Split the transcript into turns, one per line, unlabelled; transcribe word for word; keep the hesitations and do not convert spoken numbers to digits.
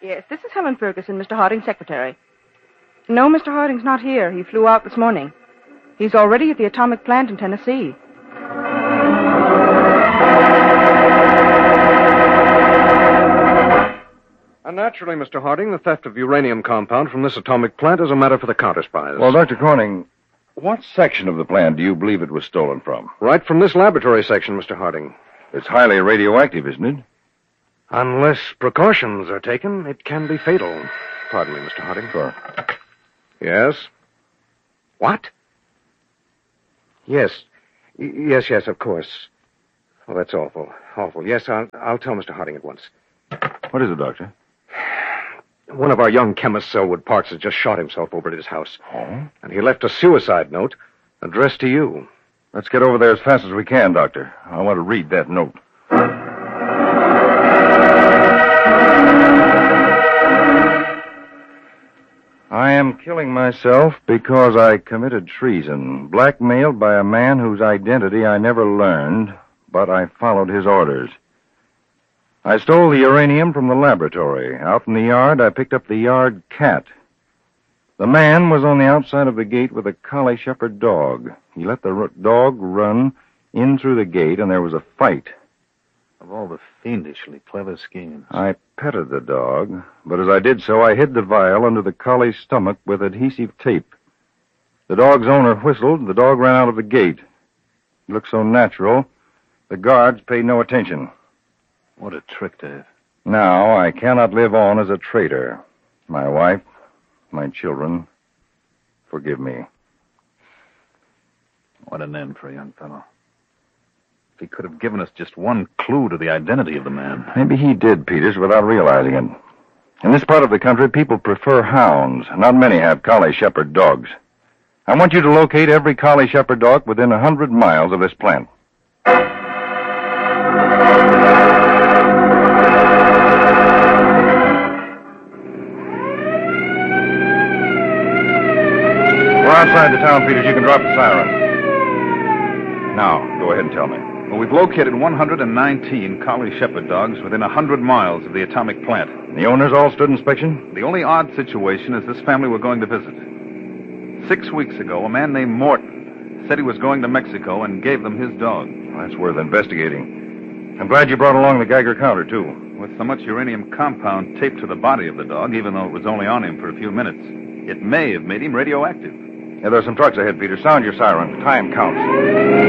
Yes, this is Helen Ferguson, Mister Harding's secretary. No, Mister Harding's not here. He flew out this morning. He's already at the atomic plant in Tennessee.
And naturally, Mister Harding, the theft of uranium compound from this atomic plant is a matter for the counter-spies.
Well, Doctor Corning, what section of the plant do you believe it was stolen from?
Right from this laboratory section, Mister Harding.
It's highly radioactive, isn't it?
Unless precautions are taken, it can be fatal. Pardon me, Mister Harding.
Sure.
Yes? What? Yes. Y- yes, yes, of course. Oh, that's awful. Awful. Yes, I'll, I'll tell Mister Harding at once.
What is it, Doctor?
One of our young chemists, Selwood Parks, has just shot himself over at his house.
Oh?
And he left a suicide note addressed to you.
Let's get over there as fast as we can, Doctor. I want to read that note. I am killing myself because I committed treason, blackmailed by a man whose identity I never learned, but I followed his orders. I stole the uranium from the laboratory. Out in the yard, I picked up the yard cat. The man was on the outside of the gate with a collie shepherd dog. He let the r- dog run in through the gate, and there was a fight.
Of all the fiendishly clever schemes.
I petted the dog, but as I did so, I hid the vial under the collie's stomach with adhesive tape. The dog's owner whistled, and the dog ran out of the gate. It looked so natural, the guards paid no attention.
What a trick, Dave.
Now I cannot live on as a traitor. My wife, my children, forgive me.
What an end for a young fellow. If he could have given us just one clue to the identity of the man.
Maybe he did, Peters, without realizing it. In this part of the country, people prefer hounds. Not many have collie shepherd dogs. I want you to locate every collie shepherd dog within a hundred miles of this plant. We're outside the town, Peters. You can drop the siren. Now, go ahead and tell me.
Well, we've located one hundred nineteen collie shepherd dogs within one hundred miles of the atomic plant.
The owners all stood inspection?
The only odd situation is this family we're going to visit. Six weeks ago, a man named Morton said he was going to Mexico and gave them his dog.
Well, that's worth investigating. I'm glad you brought along the Geiger counter, too.
With so much uranium compound taped to the body of the dog, even though it was only on him for a few minutes, it may have made him radioactive.
Yeah, there's some trucks ahead, Peter. Sound your siren. Time counts.